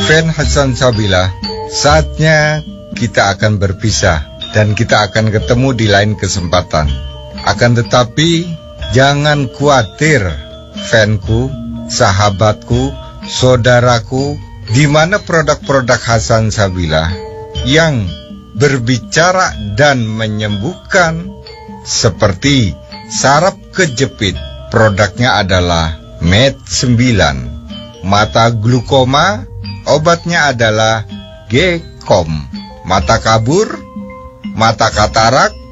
Fan Hasan Sabila, saatnya kita akan berpisah dan kita akan ketemu di lain kesempatan. Akan tetapi, jangan khawatir, fanku, sahabatku, saudaraku, di mana produk-produk Hasan Sabila yang berbicara dan menyembuhkan seperti saraf kejepit. Produknya adalah Med 9. Mata glukoma, obatnya adalah G-Kom. Mata kabur, mata katarak,